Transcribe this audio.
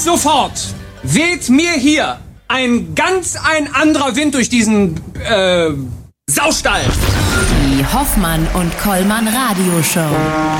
sofort weht mir hier ein anderer Wind durch diesen Saustall. Die Hoffmann und Kollmann Radioshow.